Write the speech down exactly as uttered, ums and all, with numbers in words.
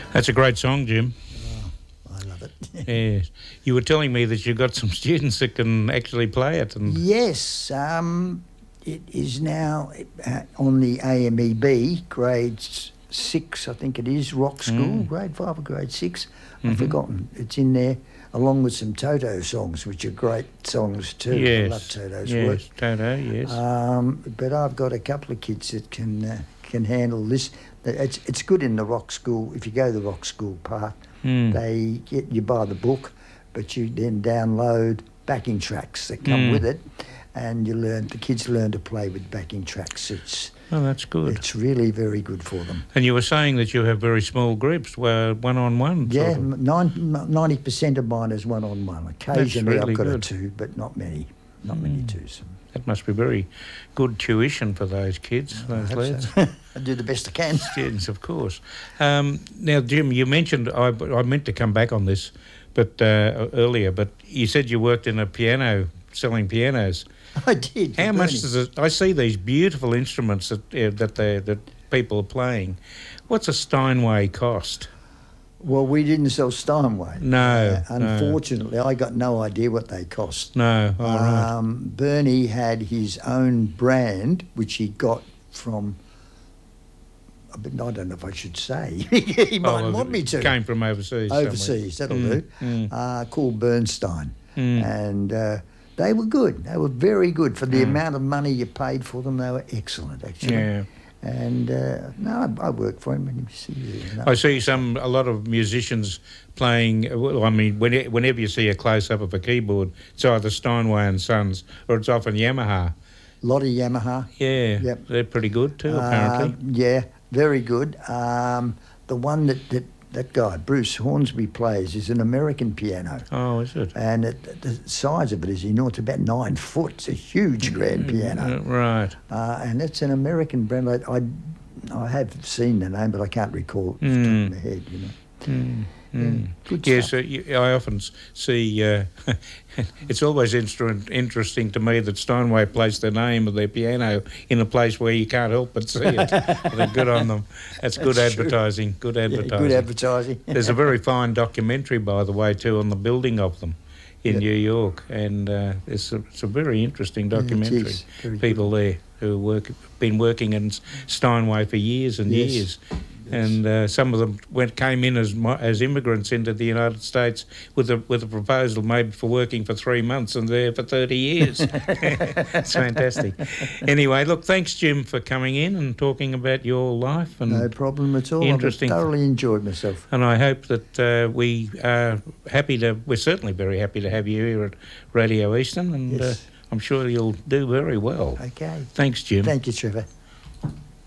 That's a great song, Jim. Oh, I love it. Yes. You were telling me that you've got some students that can actually play it. And Yes, um, it is now uh, on the A M E B, grade six, I think it is, rock school, Mm. grade five or grade six. I've Mhm. forgotten. It's in there, along with some Toto songs, which are great songs too. Yes. I love Toto's yes, work. Toto, yes. Um, but I've got a couple of kids that can uh, can handle this. It's it's good in the rock school. If you go to the rock school part, Mm. they get you buy the book, but you then download backing tracks that come Mm. with it, and you learn. The kids learn to play with backing tracks. It's Oh, that's good. it's really very good for them. And you were saying that you have very small groups, where one-on-one. Yeah, sort of. ninety percent of mine is one on one. Occasionally really I've got good. a two, but not many. Not many twos. That must be very good tuition for those kids, I those hope lads. so. I do the best I can. Students, of course. Um, now, Jim, you mentioned, I, I meant to come back on this but uh, earlier, but you said you worked in a piano, selling pianos. I did. How for much Bernie. does it, I see these beautiful instruments that uh, that they, that people are playing. What's a Steinway cost? Well, we didn't sell Steinway. No, Uh, no. unfortunately, I got no idea what they cost. No, all right. Um, Bernie had his own brand, which he got from. But I don't know if I should say. he might Oh, want me to. Came from overseas. somewhere. Overseas, that'll Mm, do. mm. Uh, called Bernstein, Mm. and uh, they were good. They were very good for the Mm. amount of money you paid for them. They were excellent, actually. Yeah. And uh, no, I, I worked for him. And you see, you know. I see some a lot of musicians playing. Well, I mean, when, whenever you see a close up of a keyboard, it's either Steinway and Sons or it's often Yamaha. A lot of Yamaha. Yeah, Yep. they're pretty good too, Uh, apparently. yeah, very good. Um, the one that, that that guy Bruce Hornsby plays is an American piano, Oh, is it? and it, the size of it is, you know, it's about nine foot. It's a huge grand piano, Uh, right. uh, and it's an American brand. I, I I have seen the name, but I can't recall it off the top Mm. of my head. You know. Mm. Yeah, Mm. good Yes, stuff. uh, you- I often s- see. Uh, it's always inter- interesting to me that Steinway placed the name of their piano in a place where you can't help but see it. They're good on them. That's good That's true. advertising. Good Yeah, advertising. good advertising. There's a very fine documentary, by the way, too, on the building of them in Yeah. New York, and uh, it's, a, it's a very interesting Yeah, it documentary. is. Very People there who work been working in Steinway for years and Yes. years. Yes. And uh, some of them went came in as mi- as immigrants into the United States with a with a proposal maybe for working for three months and there for thirty years. It's fantastic. Anyway, look, thanks Jim for coming in and talking about your life, and No problem at all. Interesting. I've thoroughly enjoyed myself. and I hope that uh, we are happy to. We're certainly very happy to have you here at Radio Eastern, and Yes. uh, I'm sure you'll do very well. Okay. Thanks, Jim. Thank you, Trevor.